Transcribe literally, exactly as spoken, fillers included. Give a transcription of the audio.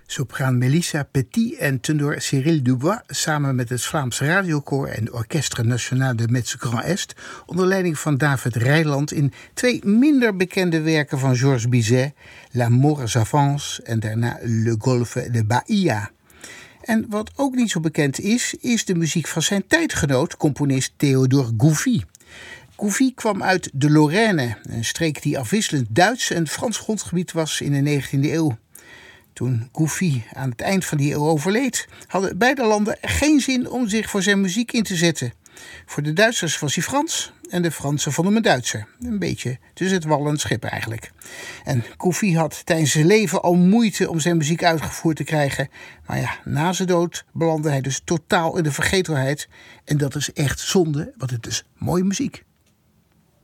Sopraan Melissa Petit en tenor Cyril Dubois samen met het Vlaams Radiokoor en Orchestre National de Metz Grand Est onder leiding van David Reiland in twee minder bekende werken van Georges Bizet, L'Amour avance en daarna Le Golfe de Bahia. En wat ook niet zo bekend is, is de muziek van zijn tijdgenoot, componist Théodore Gouffy. Gouffy kwam uit de Lorraine, een streek die afwisselend Duits en Frans grondgebied was in de negentiende eeuw. Toen Gouffy aan het eind van die eeuw overleed, hadden beide landen geen zin om zich voor zijn muziek in te zetten. Voor de Duitsers was hij Frans en de Fransen vonden hem een Duitser. Een beetje tussen het wal en het schip eigenlijk. En Gouffy had tijdens zijn leven al moeite om zijn muziek uitgevoerd te krijgen. Maar ja, na zijn dood belandde hij dus totaal in de vergetelheid. En dat is echt zonde, want het is mooie muziek.